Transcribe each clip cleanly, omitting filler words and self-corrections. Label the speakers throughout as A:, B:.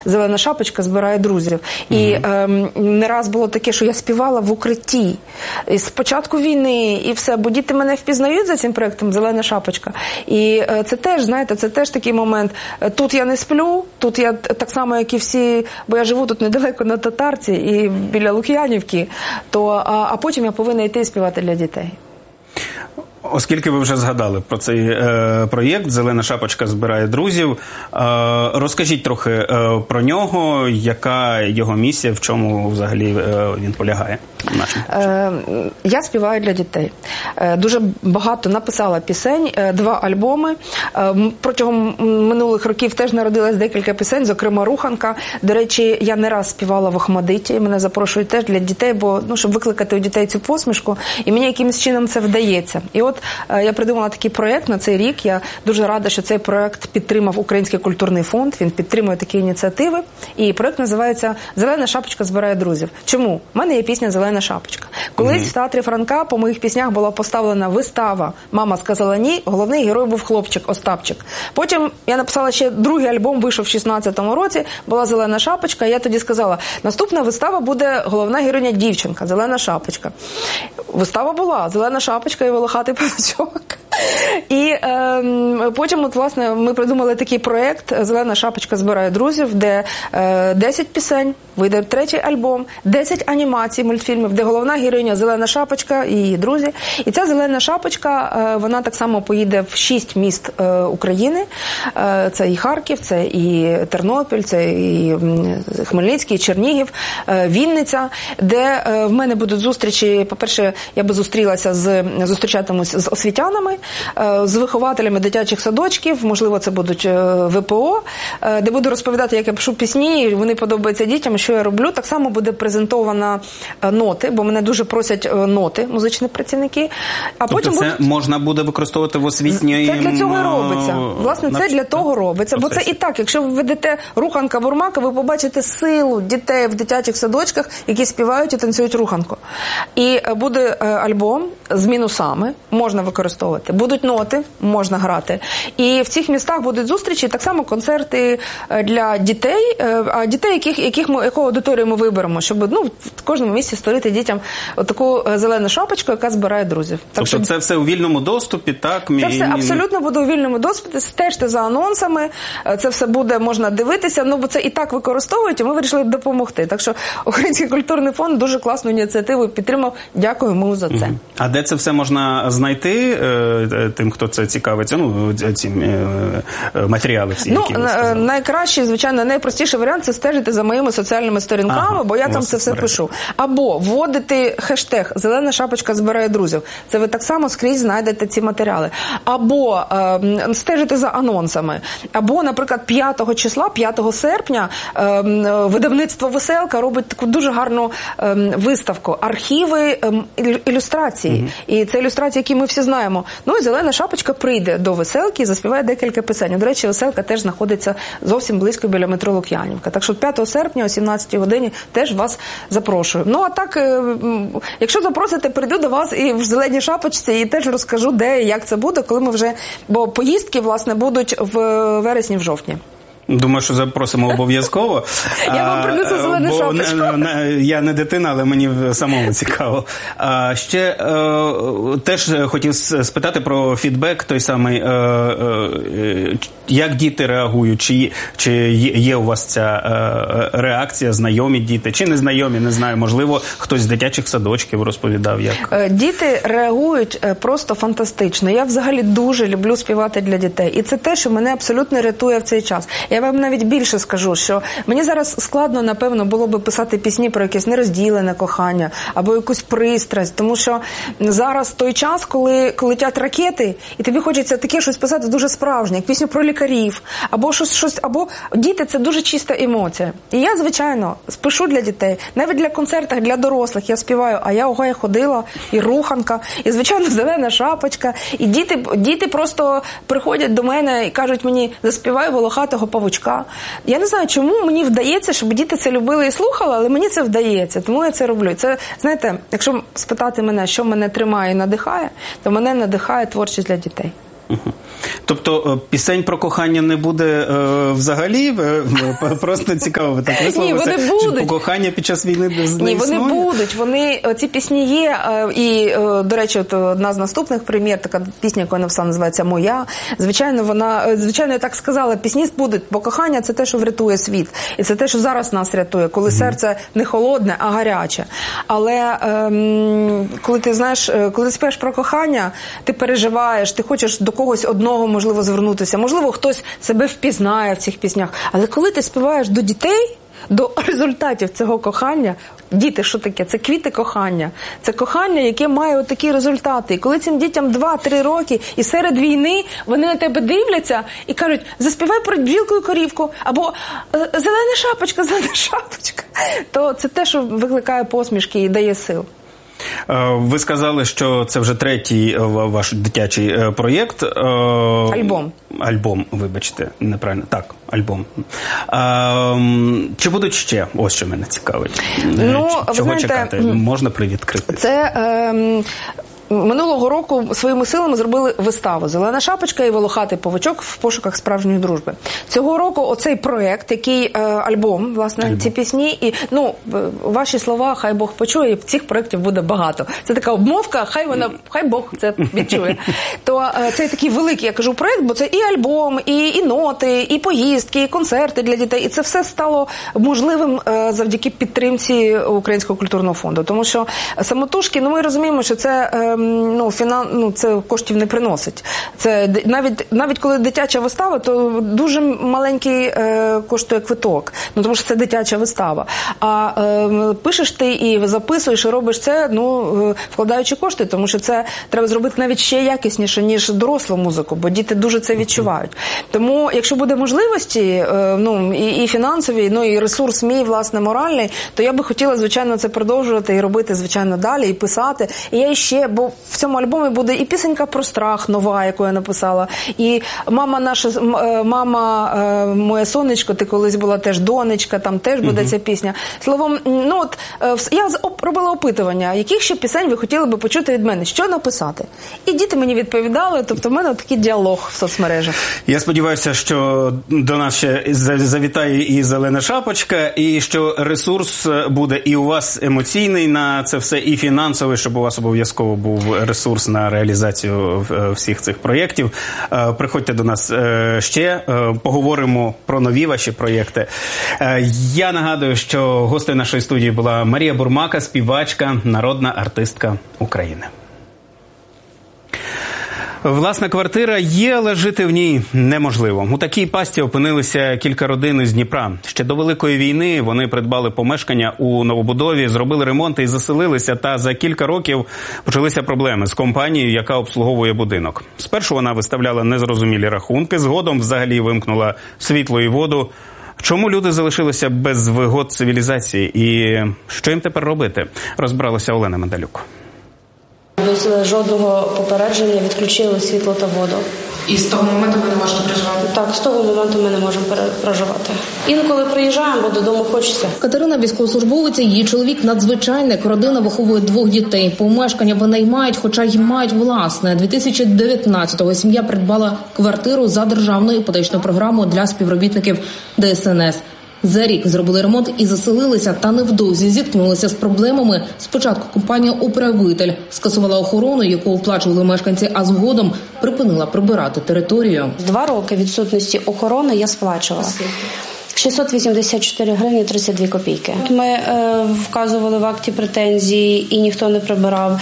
A: Зелена шапочка збирає друзів. І не раз було таке, що я співала в укритті. І з початку війни, і все. Бо діти мене впізнають за цим проєктом «Зелена шапочка». І це теж, знаєте, це теж такий момент. Тут я не сплю, тут я так само, як і всі, бо я живу тут недалеко на Татарці і біля Лук'янівки, а потім я повинна йти і співати для дітей.
B: Оскільки ви вже згадали про цей проєкт «Зелена шапочка збирає друзів», розкажіть трохи про нього, яка його місія, в чому взагалі він полягає?
A: Я співаю для дітей. Дуже багато написала пісень, 2 альбоми. Протягом минулих років теж народилось декілька пісень, зокрема «Руханка». До речі, я не раз співала в Охмадиті, мене запрошують теж для дітей, бо, щоб викликати у дітей цю посмішку, і мені якимось чином це вдається. І от я придумала такий проєкт на цей рік. Я дуже рада, що цей проєкт підтримав Український культурний фонд, він підтримує такі ініціативи. І проєкт називається «Зелена шапочка збирає друзів». Чому? У мене є пісня «Зелена шапочка». Колись в театрі Франка по моїх піснях була поставлена вистава «Мама сказала ні», головний герой був хлопчик Остапчик. Потім я написала ще другий альбом, вийшов в 16-му році, була «Зелена шапочка», і я тоді сказала, наступна вистава буде головна героїня дівчинка, «Зелена шапочка». Вистава була «Зелена шапочка» і волохатий павучок. І потім, от, власне, ми придумали такий проєкт «Зелена шапочка збирає друзів», де 10 пісень, вийде 3-й альбом, 10 анімацій, мультфільмів, де головна героїня «Зелена шапочка» і її друзі. І ця «Зелена шапочка», вона так само поїде в 6 міст України. Це і Харків, це і Тернопіль, це і Хмельницький, Чернігів, Вінниця, де в мене будуть зустрічі. По-перше, я би зустрічатимусь з освітянами, з вихователями дитячих садочків, можливо, це будуть ВПО, де буду розповідати, як я пишу пісні, і вони подобаються дітям, що я роблю. Так само буде презентована ноти, бо мене дуже просять ноти музичні працівники. А
B: тобто
A: потім
B: це можна буде використовувати в освітній...
A: Це для цього і робиться. Власне, це для того робиться. Бо це і так, якщо ви ведете руханка бурмака, ви побачите силу дітей в дитячих садочках, які співають і танцюють руханку. І буде альбом з мінусами, можна використовувати. Будуть ноти, можна грати. І в цих містах будуть зустрічі, так само концерти для дітей, а дітей, яку аудиторію ми виберемо, щоб в кожному місці створити дітям таку зелену шапочку, яка збирає друзів.
B: Тобто це все у вільному доступі, так?
A: Це все абсолютно буде у вільному доступі, стежте за анонсами, це все буде, можна дивитися, бо це і так використовують, і ми вирішили допомогти. Так що Український культурний фонд дуже класну ініціативу підтримав, дякуємо за це.
B: А де це все можна знайти тим, хто це цікавиться, ці матеріали всі, які ви сказали?
A: Найкращий, звичайно, найпростіший варіант – це стежити за моїми соціальними сторінками, бо я там це все пишу. Або вводити хештег «Зелена шапочка збирає друзів». Це ви так само скрізь знайдете ці матеріали. Або стежити за анонсами. Або, наприклад, 5 серпня видавництво «Веселка» робить таку дуже гарну виставку. Архіви ілюстрації. І це ілюстрації, які ми всі знаємо. І «Зелена шапочка» прийде до «Веселки» і заспіває декілька пісень. До речі, «Веселка» теж знаходиться зовсім близько біля метро Лук'янівка. Так що 5 серпня о 17 годині теж вас запрошую. А так, якщо запросите, прийду до вас і в «Зеленій шапочці» і теж розкажу, де і як це буде, коли ми вже... Бо поїздки, власне, будуть в вересні, в жовтні.
B: Думаю, що запросимо обов'язково.
A: Я вам принесу зелену шапочку.
B: Я не дитина, але мені самому цікаво. Ще теж хотів спитати про фідбек той самий. Як діти реагують? Чи є у вас ця реакція? Знайомі діти? Чи незнайомі? Не знаю. Можливо, хтось з дитячих садочків розповідав, як? Діти
A: реагують просто фантастично. Я взагалі дуже люблю співати для дітей. І це те, що мене абсолютно рятує в цей час. Я вам навіть більше скажу, що мені зараз складно, напевно, було би писати пісні про якесь нерозділене кохання або якусь пристрасть, тому що зараз той час, коли летять ракети, і тобі хочеться таке щось писати дуже справжнє, як пісню про лікарів, або щось, або діти – це дуже чиста емоція. І я, звичайно, пишу для дітей, навіть для концертів, для дорослих я співаю, а я ходила, і руханка, і, звичайно, зелена шапочка, і діти просто приходять до мене і кажуть мені, заспівай волохатого павучка. Я не знаю, чому мені вдається, щоб діти це любили і слухали, але мені це вдається, тому я це роблю. Це, знаєте, якщо спитати мене, що мене тримає і надихає, то мене надихає творчість для дітей.
B: Тобто пісень про кохання не буде взагалі? Просто цікаво, ви так висловилися?
A: Ні, вони будуть.
B: Чи кохання під час війни не існує?
A: Ні, вони будуть. Ці пісні є. І, до речі, от одна з наступних прем'єр, така пісня, яку я написала, називається «Моя». Звичайно, я так сказала, пісні будуть, бо кохання – це те, що врятує світ. І це те, що зараз нас рятує, коли серце не холодне, а гаряче. Але коли ти співаєш про кохання, ти переживаєш, ти хочеш до когось одного, можливо, звернутися. Можливо, хтось себе впізнає в цих піснях. Але коли ти співаєш до дітей, до результатів цього кохання, діти, що таке? Це квіти кохання. Це кохання, яке має отакі результати. І коли цим дітям 2-3 роки, і серед війни вони на тебе дивляться і кажуть, заспівай про бджілку і корівку, або зелена шапочка, то це те, що викликає посмішки і дає сил.
B: Ви сказали, що це вже третій ваш дитячий проєкт. Альбом, вибачте, неправильно. Так, альбом. Чи будуть ще? Ось що мене цікавить. Чого чекати? Можна привідкрити?
A: Це... Минулого року своїми силами зробили виставу «Зелена шапочка» і «Волохатий павучок в пошуках справжньої дружби». Цього року оцей проєкт, який альбом, власне, ці пісні, і, ваші слова, хай Бог почує, і цих проєктів буде багато. Це така обмовка, хай Бог це відчує. То це такий великий, я кажу, проєкт, бо це і альбом, і ноти, і поїздки, і концерти для дітей. І це все стало можливим завдяки підтримці Українського культурного фонду. Тому що самотужки, ми розуміємо, що це це коштів не приносить. Це навіть коли дитяча вистава, то дуже маленький коштує квиток. Тому що це дитяча вистава. А пишеш ти і записуєш, і робиш це, вкладаючи кошти, тому що це треба зробити навіть ще якісніше, ніж дорослу музику, бо діти дуже це відчувають. Тому, якщо буде можливості, і фінансові, і ресурс мій, власне, моральний, то я би хотіла, звичайно, це продовжувати і робити, звичайно, далі, і писати. І я ще, бо в цьому альбомі буде і пісенька про страх нова, яку я написала, і мама, моє сонечко, ти колись була теж донечка, там теж буде ця пісня. Словом, я робила опитування, яких ще пісень ви хотіли би почути від мене, що написати. І діти мені відповідали, тобто в мене такий діалог в соцмережах.
B: Я сподіваюся, що до нас ще завітає і «Зелена шапочка», і що ресурс буде і у вас емоційний на це все, і фінансовий, щоб у вас обов'язково був ресурс на реалізацію всіх цих проєктів. Приходьте до нас ще, поговоримо про нові ваші проєкти. Я нагадую, що гостею нашої студії була Марія Бурмака, співачка, народна артистка України. Власна квартира є, але жити в ній неможливо. У такій пастці опинилися кілька родин із Дніпра. Ще до Великої війни вони придбали помешкання у новобудові, зробили ремонти і заселилися, та за кілька років почалися проблеми з компанією, яка обслуговує будинок. Спершу вона виставляла незрозумілі рахунки, згодом взагалі вимкнула світло і воду. Чому люди залишилися без вигод цивілізації і що їм тепер робити? Розбиралася Олена Медалюк.
C: Без жодного попередження відключили світло та воду.
D: І з того моменту ви не можете проживати?
C: Так, з того моменту ми не можемо проживати. Інколи приїжджаємо, бо додому хочеться.
E: Катерина – військовослужбовиця, її чоловік – надзвичайник. Родина виховує 2 дітей. Помешкання винаймають, хоча й мають власне. 2019-го сім'я придбала квартиру за державною іпотечною програмою для співробітників ДСНС. За рік зробили ремонт і заселилися, та невдовзі зіткнулися з проблемами. Спочатку компанія «Управитель» скасувала охорону, яку оплачували мешканці, а згодом припинила прибирати територію.
C: 2 роки відсутності охорони я сплачувала. 684 гривні 32 копійки. Ми вказували в акті претензії, і ніхто не прибирав.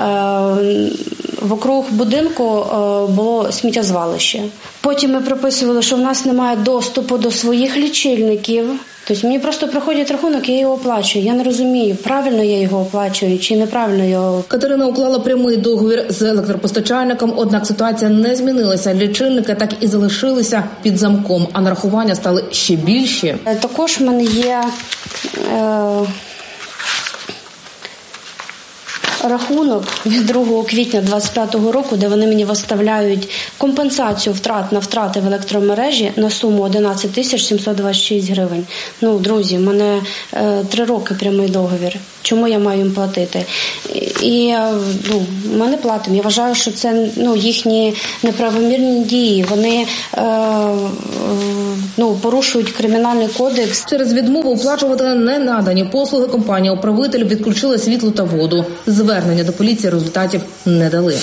C: Вокруг будинку було сміттєзвалище. Потім ми приписували, що в нас немає доступу до своїх лічильників. Тобто мені просто приходить рахунок, я його оплачую. Я не розумію, правильно я його оплачую чи неправильно його.
E: Катерина уклала прямий договір з електропостачальником, однак ситуація не змінилася. Лічильники так і залишилися під замком, а нарахування стали ще більші.
C: Також в мене є рахунок від 2 квітня 2025 року, де вони мені виставляють компенсацію на втрати в електромережі на суму 11 726 гривень. Ну, друзі, в мене 3 роки прямий договір. Чому я маю їм платити? І ми не платимо. Я вважаю, що це їхні неправомірні дії. Вони порушують кримінальний кодекс.
E: Через відмову оплачувати ненадані послуги компанія-управитель відключила світло та воду. Звернення до поліції результатів не дали.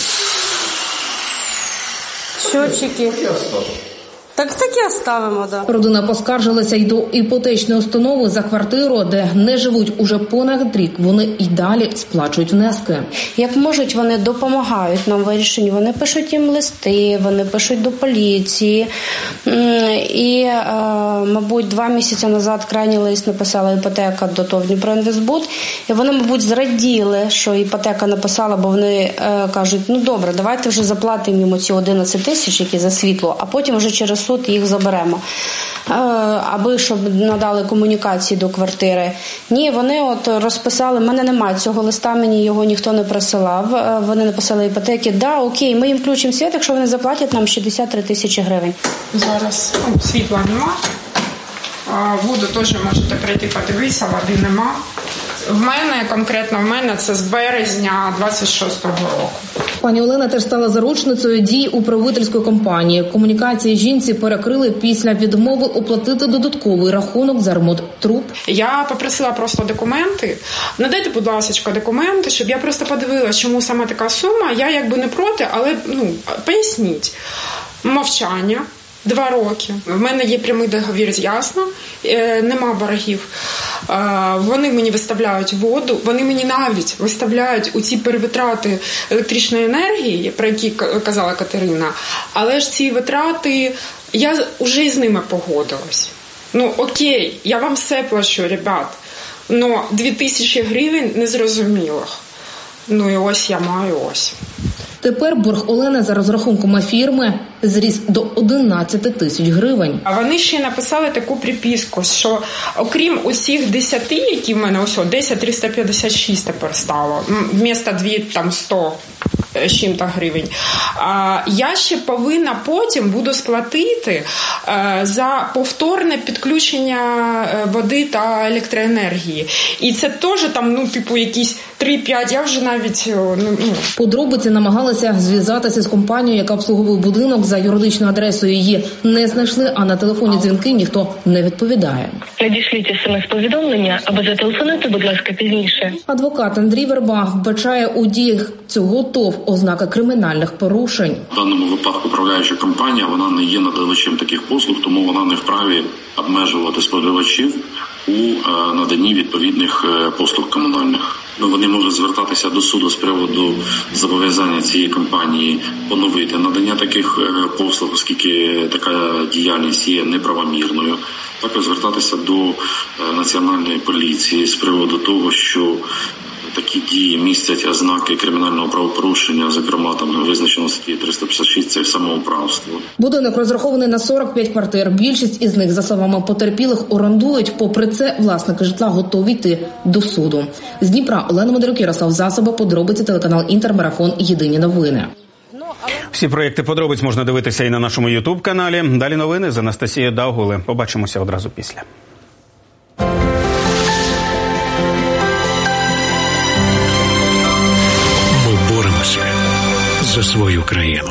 C: Щотчики. Так і оставимо, да.
E: Родина поскаржилася й до іпотечної установи за квартиру, де не живуть уже понад рік. Вони й далі сплачують внески.
C: Як можуть, вони допомагають нам в вирішенні. Вони пишуть їм листи, вони пишуть до поліції. І, мабуть, 2 місяці назад крайній лист написала іпотека до ТОВ «Дніпроінвестбуд». І вони, мабуть, зраділи, що іпотека написала, бо вони кажуть, добре, давайте вже заплатимо йому ці 11 тисяч, які за світло, а потім вже через суд їх заберемо, аби щоб надали комунікації до квартири. Ні, вони розписали, в мене немає цього листа, мені його ніхто не присилав. Вони написали іпотеки, окей, ми їм включимо світ, якщо вони заплатять нам 63 тисячі гривень.
D: Зараз світла нема, воду теж можете прийти подивитися, води нема. Конкретно в мене це з березня 26-го року.
E: Пані Олена теж стала заручницею дій управительської компанії. Комунікації жінці перекрили після відмови оплатити додатковий рахунок за ремонт труб.
D: Я попросила просто документи. Надайте, будь ласка, документи, щоб я просто подивилася, чому саме така сума. Я не проти, але поясніть. Мовчання. 2 роки. В мене є прямий договір, ясно, нема боргів. Вони мені виставляють воду, вони мені навіть виставляють у ці перевитрати електричної енергії, про які казала Катерина, але ж ці витрати, я вже з ними погодилась. Окей, я вам все плачу, ребят, но 2000 гривень незрозумілих. І ось я маю ось.
E: Тепер борг Олени за розрахунками фірми зріс до 11 тисяч гривень.
D: А вони ще написали таку приписку, що окрім усіх 10, які в мене 10 356 тепер стало, вмісто 100 з чим-то гривень, я ще повинна потім буду сплатити за повторне підключення води та електроенергії. І це теж якісь 3-5, я вже навіть...
E: Подробиці намагалися зв'язатися з компанією, яка обслуговує будинок. За юридичною адресою її не знайшли, а на телефонні дзвінки ніхто не відповідає.
F: Надішліть смс-повідомлення або зателефонуйте, будь ласка, пізніше.
E: Адвокат Андрій Верба вбачає у діях цього ТОВ ознаки кримінальних порушень.
G: В даному випадку управляюча компанія, вона не є надавачем таких послуг, тому вона не вправі обмежувати споживачів у наданні відповідних послуг комунальних. Вони можуть звертатися до суду з приводу зобов'язання цієї компанії поновити надання таких послуг, оскільки така діяльність є неправомірною. Також звертатися до Національної поліції з приводу того, що такі дії містять ознаки кримінального правопорушення, зокрема визначено статтею 356 – це самоуправство.
E: Будинок розрахований на 45 квартир. Більшість із них, за словами потерпілих, орендують. Попри це, власники житла готові йти до суду. З Дніпра Олена Модерюк, Ярослав Засоба, подробиці, телеканал «Інтермарафон», єдині новини.
B: Всі проєкти подробиць можна дивитися і на нашому YouTube-каналі. Далі новини з Анастасією Даугули. Побачимося одразу після.
H: За свою країну.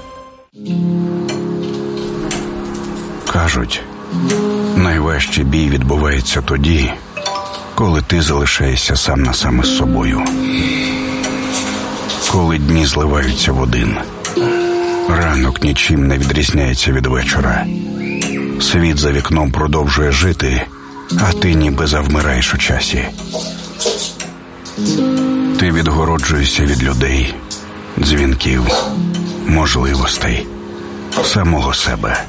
I: Кажуть, найважчий бій відбувається тоді, коли ти залишаєшся сам на сам із собою. Коли дні зливаються в один. Ранок нічим не відрізняється від вечора. Світ за вікном продовжує жити, а ти ніби завмираєш у часі. Ти відгороджуєшся від людей, дзвінків, можливостей, самого себе.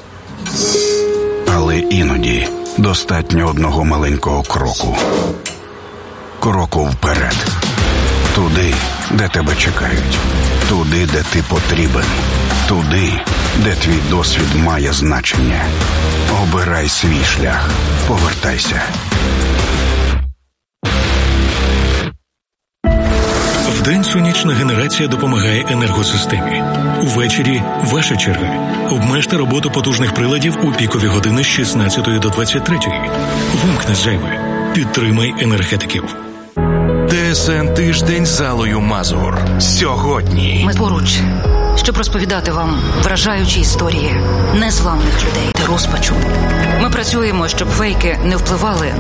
I: Але іноді достатньо одного маленького кроку. Кроку вперед. Туди, де тебе чекають. Туди, де ти потрібен. Туди, де твій досвід має значення. Обирай свій шлях. Повертайся.
H: Вдень сонячна генерація допомагає енергосистемі. Увечері – ваша черга. Обмежте роботу потужних приладів у пікові години з 16 до 23. Вимкни зайве. Підтримай енергетиків.
J: ТСН Тиждень з Аллою Мазур. Сьогодні.
K: Ми поруч, щоб розповідати вам вражаючі історії незламних людей та розпачу. Ми працюємо, щоб фейки не впливали